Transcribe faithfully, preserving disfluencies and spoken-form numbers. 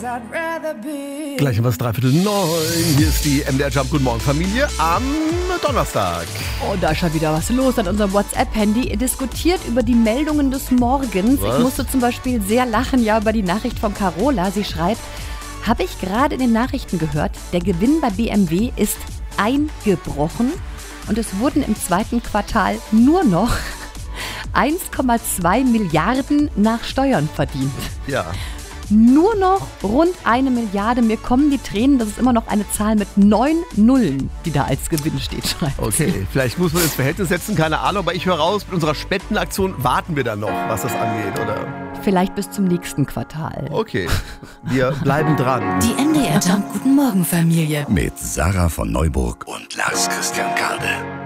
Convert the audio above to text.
Gleich um was dreiviertel neun. Hier ist die M D R Jump Guten Morgen Familie am Donnerstag. Oh, da ist schon wieder was los an unserem WhatsApp-Handy. Ihr diskutiert über die Meldungen des Morgens. Was? Ich musste zum Beispiel sehr lachen, ja, über die Nachricht von Carola. Sie schreibt, habe ich gerade in den Nachrichten gehört, der Gewinn bei B M W ist eingebrochen und es wurden im zweiten Quartal nur noch eins Komma zwei Milliarden nach Steuern verdient. Ja. Nur noch rund eine Milliarde. Mir kommen die Tränen, das ist immer noch eine Zahl mit neun Nullen, die da als Gewinn steht, schreibt Okay, sie. vielleicht muss man ins Verhältnis setzen, keine Ahnung, aber ich höre raus, mit unserer Spendenaktion warten wir dann noch, was das angeht, oder? Vielleicht bis zum nächsten Quartal. Okay, wir bleiben dran. Die M D R Jump Guten Morgen Familie. Mit Sarah von Neuburg und Lars Christian Kade.